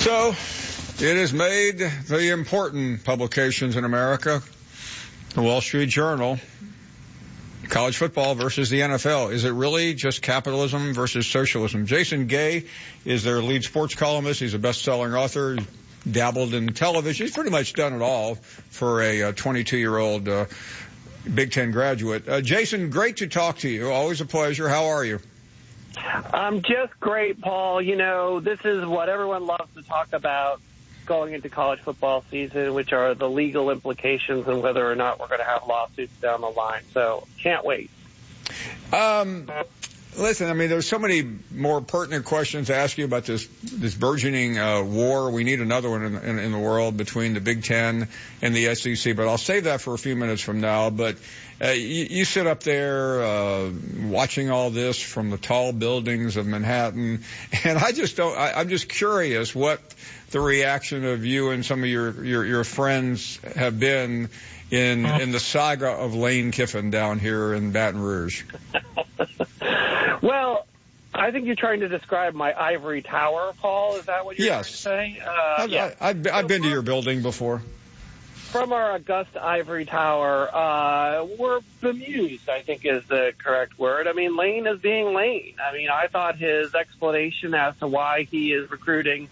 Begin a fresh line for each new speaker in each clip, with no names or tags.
So it has made the important publications in America, the Wall Street Journal, college football versus the NFL. Is it really just capitalism versus socialism? Jason Gay is their lead sports columnist. He's a best-selling author. He dabbled in television. He's pretty much done it all for a 22-year-old Big Ten graduate. Jason, great to talk to you. Always a pleasure. How are you?
I'm just great, Paul. You know, this is what everyone loves to talk about going into college football season, which are the legal implications and whether or not we're going to have lawsuits down the line. So can't wait.
Listen, I mean, there's so many more pertinent questions to ask you about this burgeoning war. We need another one in the world between the Big Ten and the SEC, but I'll save that for a few minutes from now. But you sit up there watching all this from the tall buildings of Manhattan, and I'm just curious what the reaction of you and some of your friends have been in the saga of Lane Kiffin down here in Baton Rouge.
Well, I think you're trying to describe my ivory tower, Paul. Is that what you're
Yes.
trying to say?
Yes. I've been to your building before.
From our august ivory tower, we're bemused, I think is the correct word. I mean, Lane is being Lane. I mean, I thought his explanation as to why he is recruiting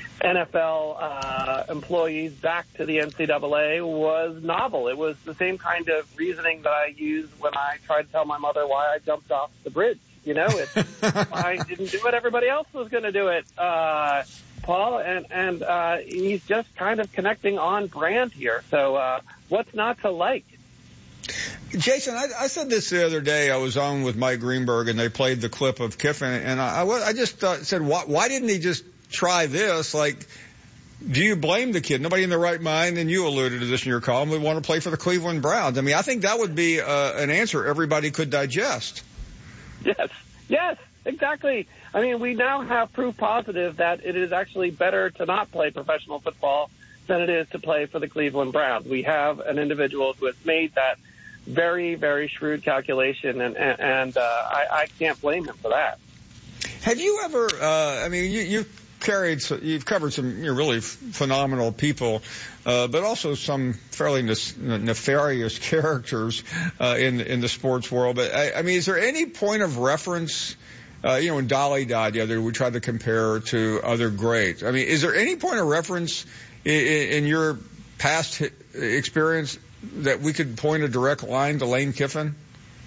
NFL employees back to the NCAA was novel. It was the same kind of reasoning that I used when I tried to tell my mother why I jumped off the bridge. You know, I didn't do it. Everybody else was going to do it, Paul. And he's just kind of connecting on brand here. So what's not to like?
Jason, I said this the other day. I was on with Mike Greenberg, and they played the clip of Kiffin. And I just said, why didn't he just try this? Like, do you blame the kid? Nobody in their right mind, and you alluded to this in your column, would want to play for the Cleveland Browns. I mean, I think that would be an answer everybody could digest.
Yes, exactly. I mean, we now have proof positive that it is actually better to not play professional football than it is to play for the Cleveland Browns. We have an individual who has made that very, very shrewd calculation, and I can't blame him for that.
Have you ever, you've covered some really phenomenal people, but also some fairly nefarious characters in the sports world. But I mean, is there any point of reference? When Dolly died the other day, we tried to compare her to other greats. I mean, is there any point of reference in your past experience that we could point a direct line to Lane Kiffin?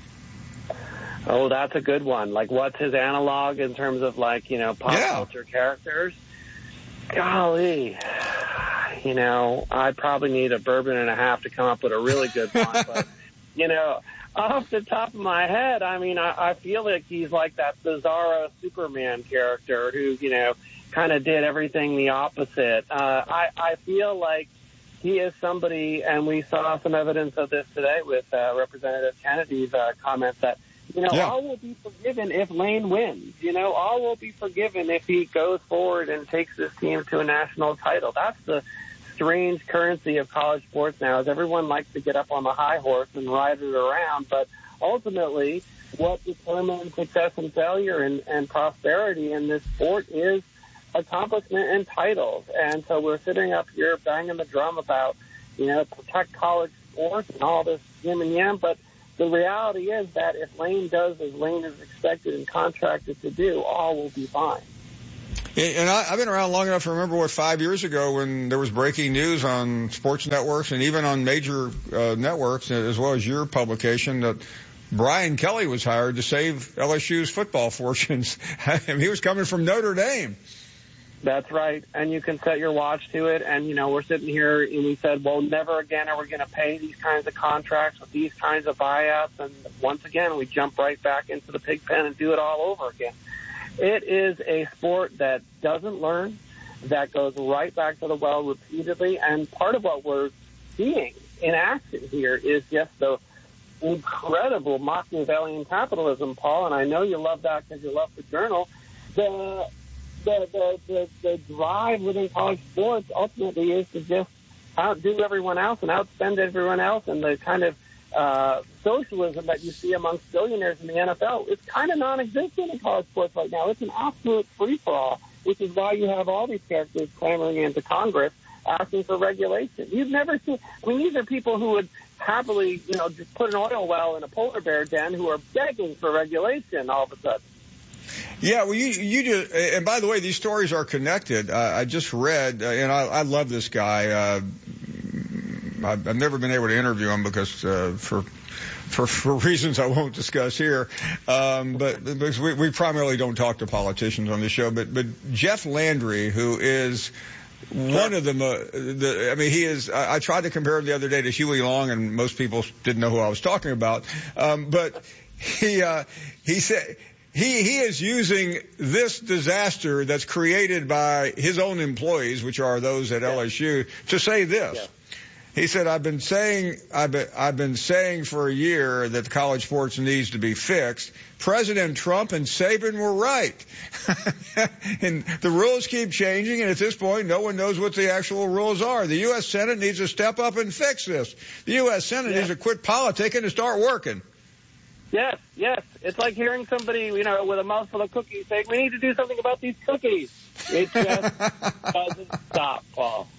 Oh, that's a good one. Like, what's his analog in terms of, like, pop culture characters? Golly. I'd probably need a bourbon and a half to come up with a really good one. But, off the top of my head, I mean, I feel like he's like that bizarro Superman character who, kind of did everything the opposite. I feel like he is somebody, and we saw some evidence of this today with Representative Kennedy's comments that, all will be forgiven if Lane wins. All will be forgiven if he goes forward and takes this team to a national title. That's the strange currency of college sports now, is everyone likes to get up on the high horse and ride it around. But ultimately, what determines success and failure and prosperity in this sport is accomplishment and titles. And so we're sitting up here banging the drum about, protect college sports and all this yim and yam, but the reality is that if Lane does as Lane is expected and contracted to do, all will be fine.
And I've been around long enough to remember 5 years ago when there was breaking news on sports networks and even on major networks, as well as your publication, that Brian Kelly was hired to save LSU's football fortunes. He was coming from Notre Dame.
That's right. And you can set your watch to it. And, we're sitting here and we said, well, never again are we going to pay these kinds of contracts with these kinds of buyouts. And once again, we jump right back into the pig pen and do it all over again. It is a sport that doesn't learn, that goes right back to the well repeatedly. And part of what we're seeing in action here is just the incredible Machiavellian capitalism, Paul. And I know you love that because you love the Journal. The drive within college sports ultimately is to just outdo everyone else and outspend everyone else, and the kind of socialism that you see amongst billionaires in the NFL is kind of non-existent in college sports right now. It's an absolute free-for-all. which is why you have all these characters clamoring into Congress asking for regulation. You've never seen, I mean, these are people who would happily, just put an oil well in a polar bear den who are begging for regulation all of a sudden.
Yeah, well, you do, and by the way, these stories are connected. I just read, and I love this guy. I've never been able to interview him because for reasons I won't discuss here, but because we primarily don't talk to politicians on this show. But Jeff Landry, who is one of them, he is. I tried to compare him the other day to Huey Long, and most people didn't know who I was talking about. But he said. He is using this disaster that's created by his own employees, which are those at LSU, to say this. Yeah. He said, I've been saying for a year that college sports needs to be fixed. President Trump and Saban were right. And the rules keep changing, and at this point, no one knows what the actual rules are. The U.S. Senate needs to step up and fix this. The U.S. Senate needs to quit politicking and start working.
Yes. It's like hearing somebody, with a mouthful of cookies saying, we need to do something about these cookies. It just doesn't stop, Paul.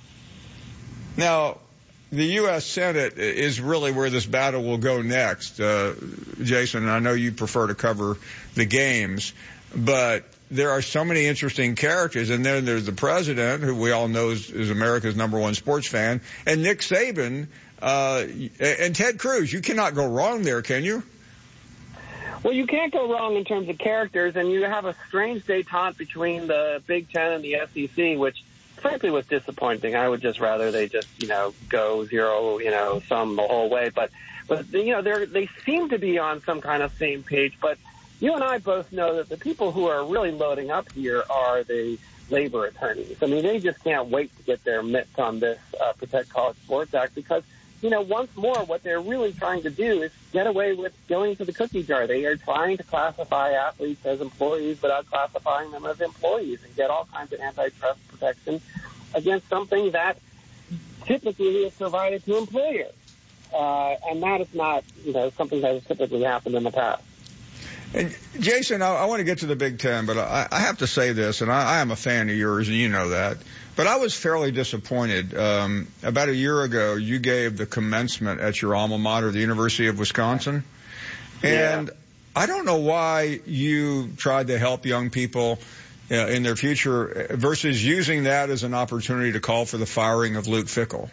Now, the U.S. Senate is really where this battle will go next. Jason, I know you prefer to cover the games, but there are so many interesting characters. And then there's the president, who we all know is America's #1 sports fan, and Nick Saban, and Ted Cruz. You cannot go wrong there, can you?
Well, you can't go wrong in terms of characters, and you have a strange détente between the Big Ten and the SEC, which frankly was disappointing. I would just rather they just, go zero, sum the whole way. But they seem to be on some kind of same page. But you and I both know that the people who are really loading up here are the labor attorneys. I mean, they just can't wait to get their mitts on this Protect College Sports Act because, once more, what they're really trying to do is get away with going to the cookie jar. They are trying to classify athletes as employees without classifying them as employees and get all kinds of antitrust protection against something that typically is provided to employers. And that is not, something that has typically happened in the past.
And Jason, I want to get to the Big Ten, but I have to say this, and I am a fan of yours, and you know that. But I was fairly disappointed. About a year ago, you gave the commencement at your alma mater, the University of Wisconsin. And I don't know why you tried to help young people in their future versus using that as an opportunity to call for the firing of Luke Fickell.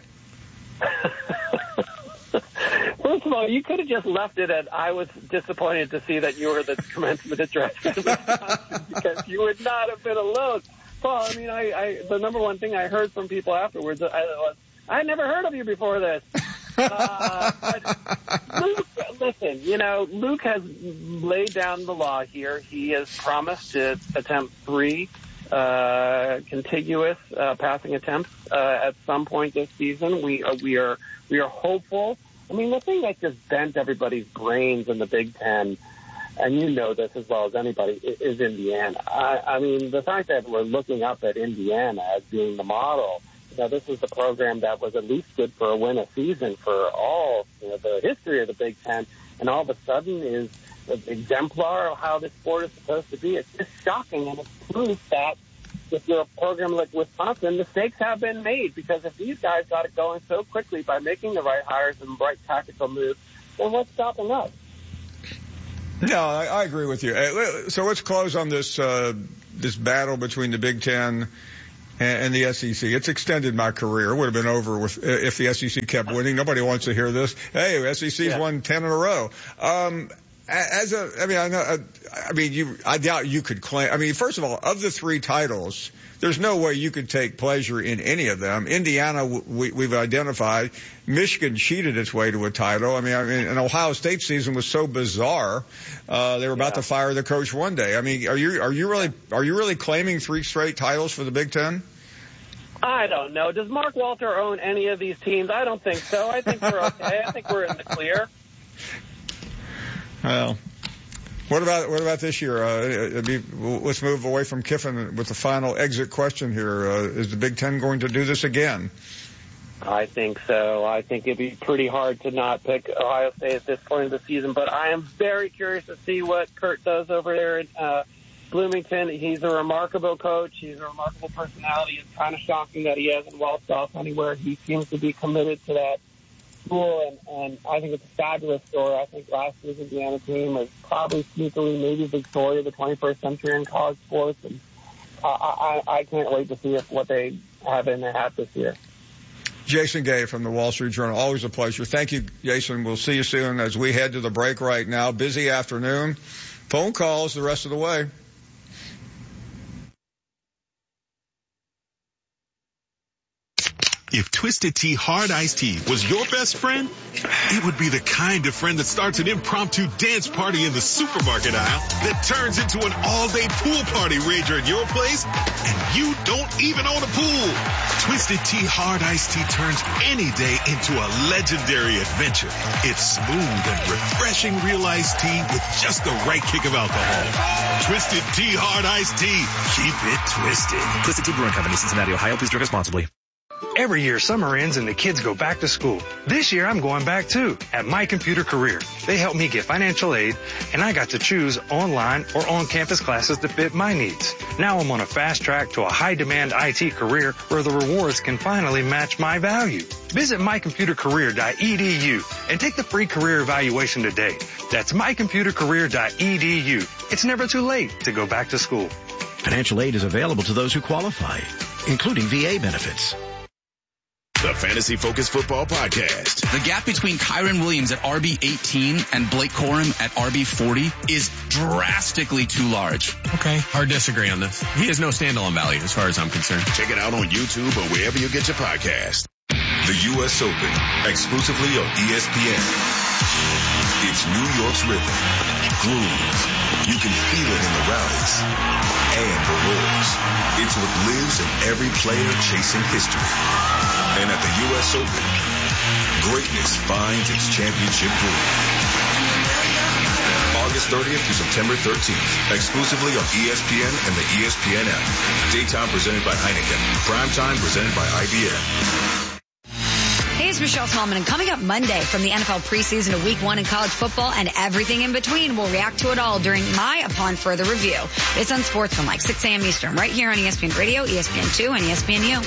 First of all, you could have just left it at, I was disappointed to see that you were the commencement address because you would not have been alone. Well, I mean, the number one thing I heard from people afterwards was, I never heard of you before this. But Luke, listen, Luke has laid down the law here. He has promised to attempt 3 contiguous passing attempts at some point this season. We are hopeful. I mean, the thing that just bent everybody's brains in the Big Ten, and you know this as well as anybody, is Indiana. I mean, the fact that we're looking up at Indiana as being the model, this is the program that was at least good for a win a season for all the history of the Big Ten, and all of a sudden is an exemplar of how this sport is supposed to be. It's just shocking, and it's proof that if you're a program like Wisconsin, mistakes have been made, because if these guys got it going so quickly by making the right hires and right tactical moves, then what's stopping us?
No, I agree with you. So let's close on this battle between the Big Ten and the SEC. It's extended my career. It would have been over if the SEC kept winning. Nobody wants to hear this. Hey, SEC's won 10 in a row. I doubt you could claim. I mean, first of all, of the 3 titles, there's no way you could take pleasure in any of them. Indiana, we've identified. Michigan cheated its way to a title. I mean, an Ohio State season was so bizarre. They were about to fire the coach one day. I mean, are you really claiming 3 straight titles for the Big Ten?
I don't know. Does Mark Walter own any of these teams? I don't think so. I think we're okay. I think we're in the clear.
Well, what about this year? Let's move away from Kiffin with the final exit question here. Is the Big Ten going to do this again?
I think so. I think it'd be pretty hard to not pick Ohio State at this point of the season, but I am very curious to see what Kurt does over there in Bloomington. He's a remarkable coach. He's a remarkable personality. It's kind of shocking that he hasn't waltzed off anywhere. He seems to be committed to that school, and I think it's a fabulous story. I think last year's Indiana team is probably sneakily maybe the story of the 21st century in college sports, and I can't wait to see what they have in their hat this year.
Jason Gay from the Wall Street Journal, always a pleasure. Thank you, Jason. We'll see you soon as we head to the break right now. Busy afternoon. Phone calls the rest of the way.
If Twisted Tea Hard Iced Tea was your best friend, it would be the kind of friend that starts an impromptu dance party in the supermarket aisle that turns into an all-day pool party rager at your place, and you don't even own a pool. Twisted Tea Hard Iced Tea turns any day into a legendary adventure. It's smooth and refreshing real iced tea with just the right kick of alcohol. Twisted Tea Hard Iced Tea. Keep it twisted.
Twisted Tea Brewing Company, Cincinnati, Ohio. Please drink responsibly.
Every year, summer ends and the kids go back to school. This year, I'm going back too at My Computer Career. They helped me get financial aid, and I got to choose online or on-campus classes that fit my needs. Now I'm on a fast track to a high-demand IT career where the rewards can finally match my value. Visit mycomputercareer.edu and take the free career evaluation today. That's mycomputercareer.edu. It's never too late to go back to school.
Financial aid is available to those who qualify, including VA benefits.
The Fantasy Focus Football Podcast.
The gap between Kyron Williams at RB18 and Blake Corum at RB40 is drastically too large.
Okay, hard to disagree on this. He has no standalone value as far as I'm concerned.
Check it out on YouTube or wherever you get your podcast. The U.S. Open, exclusively on ESPN. It's New York's rhythm, grooves. You can feel it in the rallies and the roars. It's what lives in every player chasing history. And at the U.S. Open, greatness finds its championship groove. August 30th through September 13th, exclusively on ESPN and the ESPN app. Daytime presented by Heineken. Primetime presented by IBM.
Hey, it's Michelle Tallman, and coming up Monday from the NFL preseason to Week 1 in college football and everything in between, we'll react to it all during my Upon Further Review. It's on Sportsman, 6 a.m. Eastern, right here on ESPN Radio, ESPN2, and ESPNU.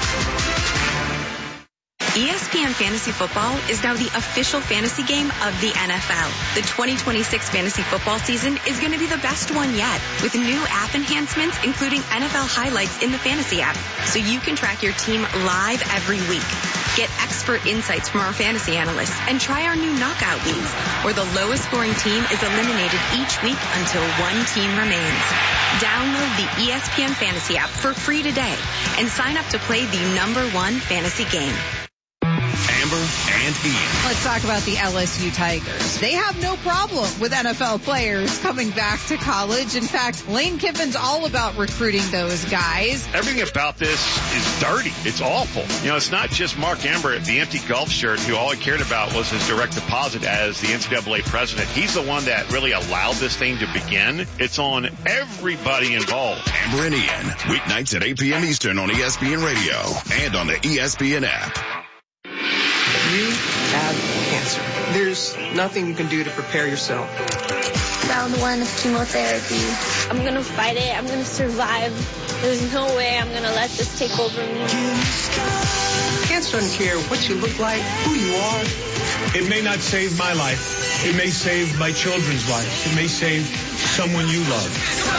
ESPN Fantasy Football is now the official fantasy game of the NFL. The 2026 fantasy football season is going to be the best one yet, with new app enhancements, including NFL highlights in the fantasy app, so you can track your team live every week. Get expert insights from our fantasy analysts and try our new knockout leagues, where the lowest scoring team is eliminated each week until one team remains. Download the ESPN Fantasy app for free today and sign up to play the #1 fantasy game.
Amber and Ian.
Let's talk about the LSU Tigers. They have no problem with NFL players coming back to college. In fact, Lane Kiffin's all about recruiting those guys.
Everything about this is dirty. It's awful. You know, it's not just Mark Amber, the empty golf shirt, who all he cared about was his direct deposit as the NCAA president. He's the one that really allowed this thing to begin. It's on everybody involved.
Amber and Ian, weeknights at 8 p.m. Eastern on ESPN Radio and on the ESPN app.
You have cancer. There's nothing you can do to prepare yourself.
Round 1 of chemotherapy. I'm going to fight it. I'm going to survive. There's no way I'm going to let this take over me.
Cancer doesn't care what you look like, who you are.
It may not save my life. It may save my children's lives. It may save someone you love.